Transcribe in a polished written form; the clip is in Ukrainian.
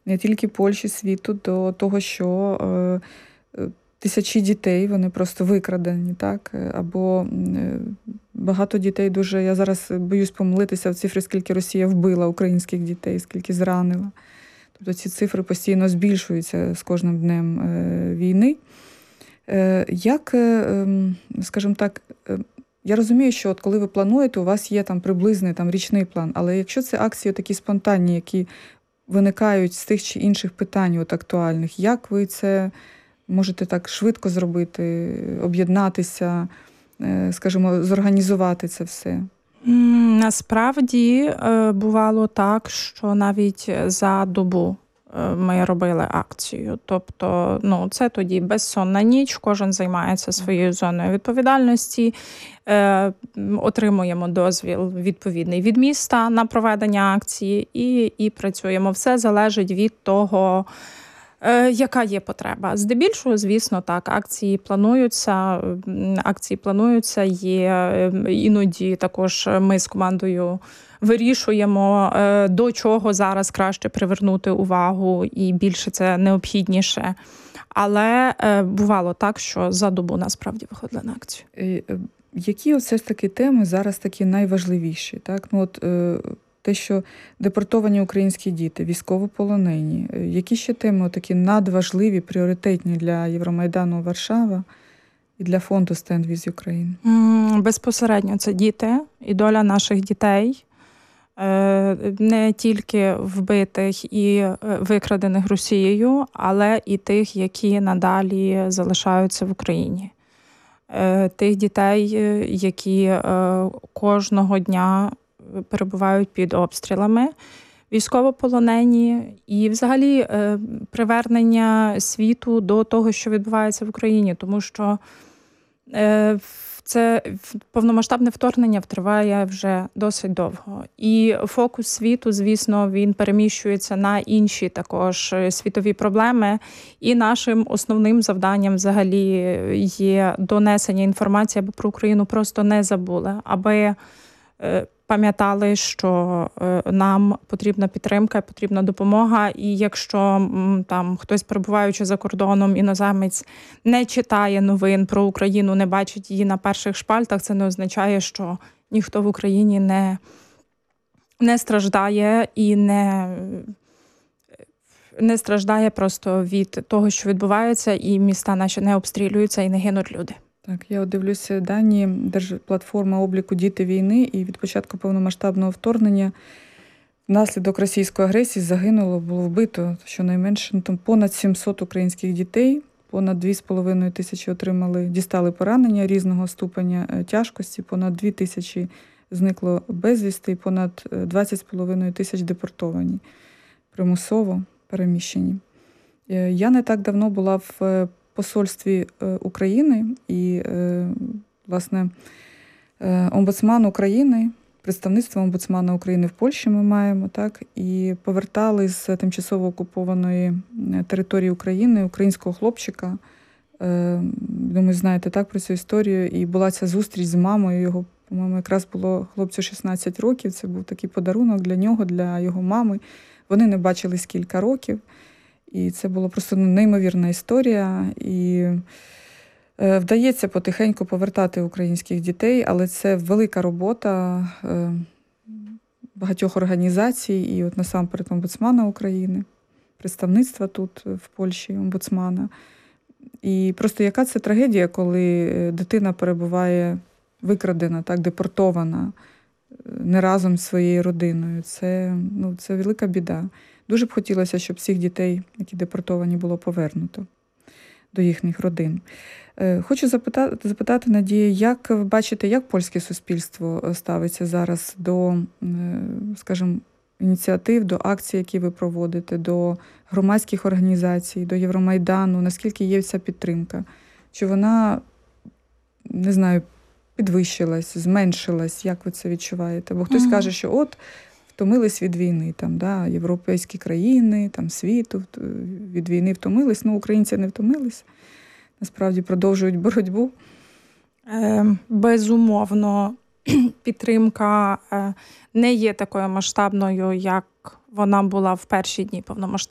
не тільки Польщі, світу, до того, що тисячі дітей, вони просто викрадені, так? Або багато дітей дуже, я зараз боюсь помилитися в цифри, скільки Росія вбила українських дітей, скільки зранила. Тобто ці цифри постійно збільшуються з кожним днем війни. Як, скажімо так, я розумію, що от коли ви плануєте, у вас є там приблизний річний план, але якщо це акції такі спонтанні, які виникають з тих чи інших питань от актуальних, як ви це можете так швидко зробити, об'єднатися, скажімо, зорганізувати це все? Насправді бувало так, що навіть за добу ми робили акцію. Тобто, це тоді безсонна ніч, кожен займається своєю зоною відповідальності, отримуємо дозвіл відповідний від міста на проведення акції і працюємо. Все залежить від того, яка є потреба. Здебільшого, звісно, так, акції плануються, є іноді також ми з командою вирішуємо, до чого зараз краще привернути увагу і більше це необхідніше. Але бувало так, що за добу насправді виходили на акцію. Які все ж таки теми зараз такі найважливіші? Так? Те, що депортовані українські діти, військовополонені. Які ще теми такі надважливі, пріоритетні для Євромайдану Варшава і для фонду Stand With Ukraine? Безпосередньо це діти і доля наших дітей. Не тільки вбитих і викрадених Росією, але і тих, які надалі залишаються в Україні. Тих дітей, які кожного дня перебувають під обстрілами, військовополонені і взагалі привернення світу до того, що відбувається в Україні, тому що це повномасштабне вторгнення триває вже досить довго. І фокус світу, звісно, він переміщується на інші також світові проблеми. І нашим основним завданням взагалі є донесення інформації, аби про Україну просто не забули, аби пам'ятали, що нам потрібна підтримка, потрібна допомога. І якщо там хтось, перебуваючи за кордоном, іноземець, не читає новин про Україну, не бачить її на перших шпальтах, це не означає, що ніхто в Україні не страждає і не страждає просто від того, що відбувається, і міста наші не обстрілюються і не гинуть люди. Так, я дивлюся дані Держплатформи обліку «Діти війни», і від початку повномасштабного вторгнення внаслідок російської агресії було вбито щонайменше понад 700 українських дітей, понад 2,5 тисячі дістали поранення різного ступеня тяжкості, понад 2 тисячі зникло безвісти, понад 20,5 тисяч депортовані, примусово переміщені. Я не так давно була в посольстві України і, власне, омбудсман України, представництво омбудсмана України в Польщі ми маємо, так, і повертали з тимчасово окупованої території України українського хлопчика. Думаю, знаєте, так, про цю історію. І була ця зустріч з мамою його, по-моєму, якраз було хлопцю 16 років. Це був такий подарунок для нього, для його мами. Вони не бачились кілька років. І це була просто неймовірна історія. І вдається потихеньку повертати українських дітей, але це велика робота багатьох організацій, і от насамперед омбудсмана України, представництва тут в Польщі омбудсмана. І просто яка це трагедія, коли дитина перебуває викрадена, так, депортована, не разом з своєю родиною. Це велика біда. Дуже б хотілося, щоб всіх дітей, які депортовані, було повернуто до їхніх родин. Хочу запитати, Надія, як ви бачите, як польське суспільство ставиться зараз до, скажімо, ініціатив, до акцій, які ви проводите, до громадських організацій, до Євромайдану, наскільки є ця підтримка? Чи вона, не знаю, підвищилась, зменшилась, як ви це відчуваєте? Бо хтось каже, що от втомились від війни, там, да, європейські країни, там, світу від війни втомились, українці не втомились, насправді продовжують боротьбу. Безумовно, підтримка не є такою масштабною, як вона була в перші дні повномасштабного